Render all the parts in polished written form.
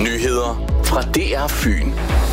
Nyheder fra DR Fyn.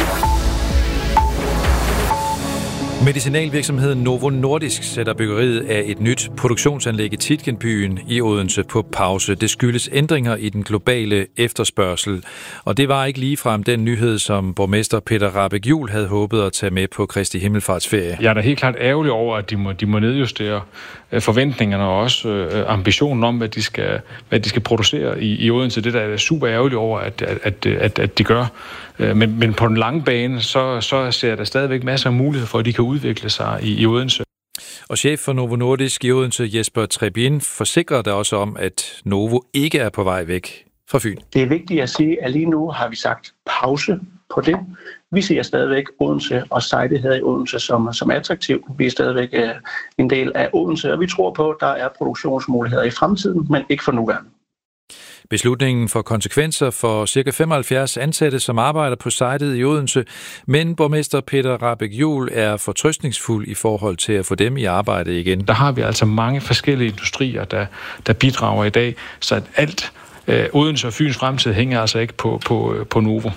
Medicinalvirksomheden Novo Nordisk sætter byggeriet af et nyt produktionsanlæg i Tietgenbyen i Odense på pause. Det skyldes ændringer i den globale efterspørgsel. Og det var ikke ligefrem den nyhed, som borgmester Peter Rahbæk Juhl havde håbet at tage med på Kristi Himmelfartsferie. Jeg er da helt klart ærgerlig over, at de må nedjustere forventningerne og også ambitionen om, hvad de skal producere i Odense. Det der er super ærgerligt over, at de gør. Men på den lange bane, så ser der stadigvæk masser af muligheder for, at de kan udvikle sig i Odense. Og chef for Novo Nordisk i Odense, Jesper Trebin, forsikrer der også om, at Novo ikke er på vej væk fra Fyn. Det er vigtigt at sige, at lige nu har vi sagt pause på det. Vi ser stadigvæk Odense og sitet her i Odense som attraktivt. Vi er stadigvæk en del af Odense, og vi tror på, at der er produktionsmuligheder i fremtiden, men ikke for nuværende. Beslutningen får konsekvenser for ca. 75 ansatte, som arbejder på sitet i Odense, men borgmester Peter Rahbæk Juhl er fortrøstningsfuld i forhold til at få dem i arbejde igen. Der har vi altså mange forskellige industrier, der bidrager i dag, så at alt Odense og Fyns fremtid hænger altså ikke på Novo.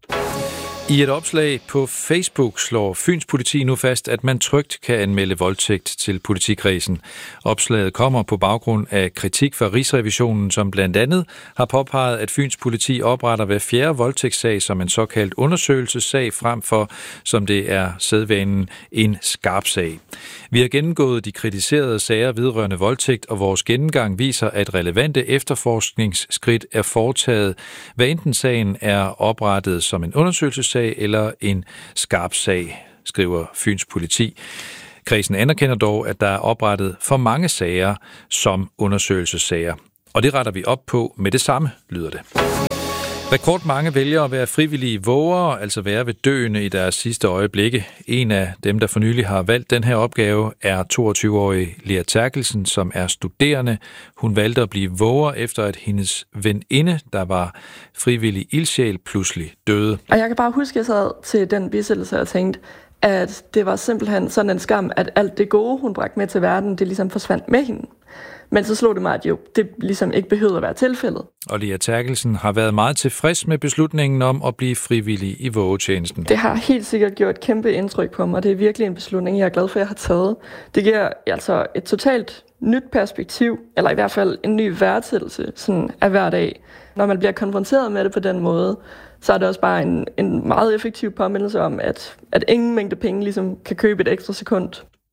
I et opslag på Facebook slår Fyns politi nu fast, at man trygt kan anmelde voldtægt til politikredsen. Opslaget kommer på baggrund af kritik fra Rigsrevisionen, som blandt andet har påpeget, at Fyns politi opretter hver fjerde voldtægtssag som en såkaldt undersøgelsessag frem for, som det er sædvanen, en skarp sag. Vi har gennemgået de kritiserede sager vedrørende voldtægt, og vores gennemgang viser, at relevante efterforskningsskridt er foretaget, hvad enten sagen er oprettet som en undersøgelsessag eller en skarp sag, skriver Fyns politi. Kredsen anerkender dog, at der er oprettet for mange sager som undersøgelsessager. Og det retter vi op på med det samme, lyder det. Rekordmange vælger at være frivillige vågere, altså være ved døende i deres sidste øjeblikke. En af dem, der for nylig har valgt den her opgave, er 22-årige Lea Terkelsen, som er studerende. Hun valgte at blive våger efter, at hendes veninde, der var frivillig ildsjæl, pludselig døde. Og jeg kan bare huske, at jeg sad til den bisættelse og tænkte, at det var simpelthen sådan en skam, at alt det gode, hun bragte med til verden, det ligesom forsvandt med hende. Men så slog det mig, at jo, det ligesom ikke behøvede at være tilfældet. Og Lea Terkelsen har været meget tilfreds med beslutningen om at blive frivillig i vågetjenesten. Det har helt sikkert gjort et kæmpe indtryk på mig. Det er virkelig en beslutning, jeg er glad for, at jeg har taget. Det giver altså et totalt nyt perspektiv, eller i hvert fald en ny værdsættelse sådan af hver dag. Når man bliver konfronteret med det på den måde, så er det også bare en meget effektiv påmindelse om, at ingen mængde penge ligesom kan købe et ekstra sekund.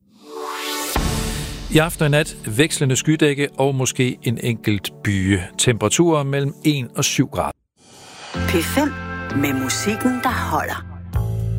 I aften og nat vekslende skydække og måske en enkelt byge. Temperaturer mellem 1 og 7 grader. P5 med musikken, der holder.